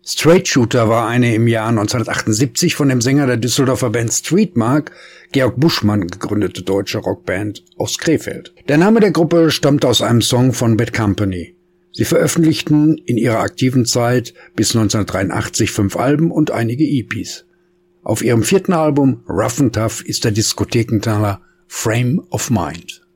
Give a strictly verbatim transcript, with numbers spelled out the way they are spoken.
Straight Shooter war eine im Jahr neunzehnhundertachtundsiebzig von dem Sänger der Düsseldorfer Band Streetmark, Georg Buschmann, gegründete deutsche Rockband aus Krefeld. Der Name der Gruppe stammt aus einem Song von Bad Company. Sie veröffentlichten in ihrer aktiven Zeit bis neunzehnhundertdreiundachtzig fünf Alben und einige E Ps. Auf ihrem vierten Album Rough and Tough ist der Diskothekenknaller Frame of Mind.